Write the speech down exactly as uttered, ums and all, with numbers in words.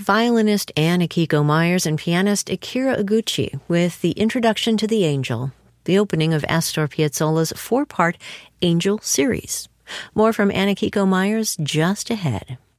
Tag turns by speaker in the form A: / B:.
A: violinist Anne Akiko Myers and pianist Akira Iguchi with the introduction to the Angel, the opening of Astor Piazzolla's four-part Angel series. More from Anne Akiko Myers just ahead.